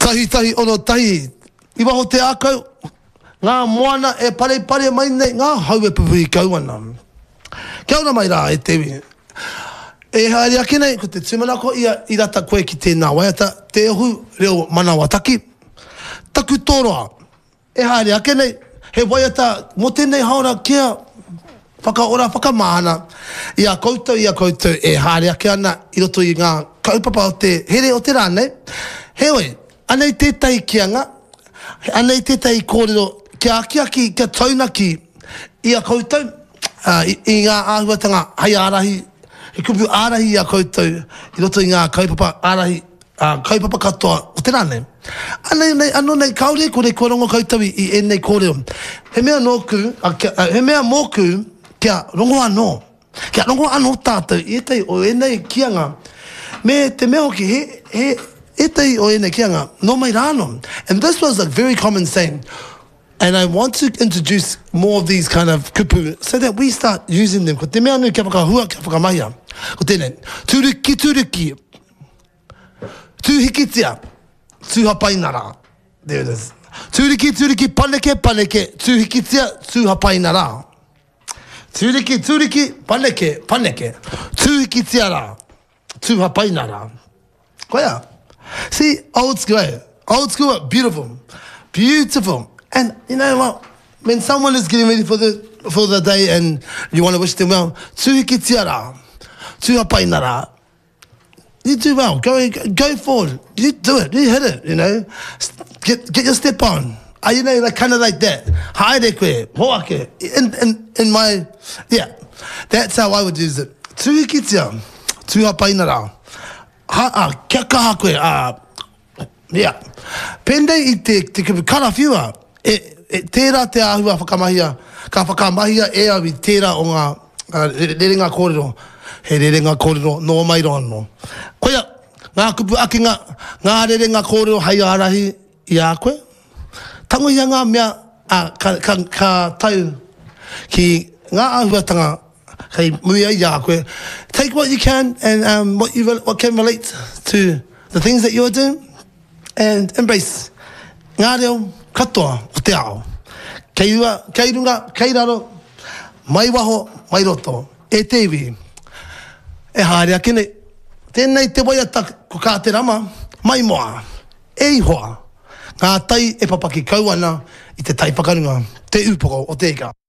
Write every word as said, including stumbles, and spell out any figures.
tahi tahi ono tahi. Iwa ho te akau, ngā moana e pare pare mai nei, ngā hau e pupu i kauana. Kia ora mai rā e tewi. E haere ake nei, ko te tumanako ia i rata koe ki tēnā waiata, te ohu reo manawa taki. Taku tōroa. E haere ake nei, he waiata, mo tēnei haora kia whakaora, whakamahana. Ia koutou, ia koutou, e haere ake ana i roto i ngā kaupapa o te here o te rānei. Heoi, anei tētai kianga, anei tētai kōrero, kia aki aki, kia taunaki, ia koutou, uh, i, i ngā āhuatanga hai ārahi, he kupu ārahi ia koutou, i roto i ngā kaupapa ārahi, uh, kaupapa katoa o te rānei. Anei, nei, ano nei kaore, kore korongo koutou i, i enei kōrero. He mea nōku, uh, kia, uh, he mea mōku, kia rongo anō. Kia rongo anō tātou, i etai o enei kianga, me te mea hoki, he, he, etai o enei kianga, no mai rāno. And this was a very common saying. And I want to introduce more of these kind of kupu so that we start using them. Ko te mea nui kia whakahua, kia whakamahia. Ko tēnei, tūriki, tūriki, tūhikitia, tūhapainara. There it is. Tūriki, tūriki, paneke, paneke, tūhikitia, tūhapainara. Tūriki, tūriki, paneke, paneke, tūhikitia rā, tūhapainara. Koia. See, old school, eh? Old school, beautiful, beautiful. And you know what? When someone is getting ready for the for the day and you want to wish them well, tūhikitiara, tūhapainara. You do well. Go go forward. You do it. You hit it. You know, get get your step on. Are you know like kind of like that? Haere koe, hoake. In in in my yeah, that's how I would use it. Tūhikitia, tūhapainara. Ha a kia kaha koe a yeah. Pendei i te te karawhiua. E, e tērā te āhua whakamahia, ka whakamahia e awi tērā o ngā uh, rerenga kōrero, he rerenga kōrero no mai rono. Koia, ngā kupu ake ngā, ngā rerenga kōrero hai ārahi i a koe. Tango ia ngā mea a, ka, ka, ka tau ki ngā āhuatanga kei muia i a koe. Take what you can and um, what, you, what can relate to the things that you're doing and embrace ngā reo katoa o te ao. Kei rua, kei runga, kei raro, mai waho, mai roto, e tewi. E haere ake nei. Tēnei te waiata ko kā te rama, mai moa, e ihoa. Ngā tai e papaki kauana i te tai pakarunga, te upoko o te eka.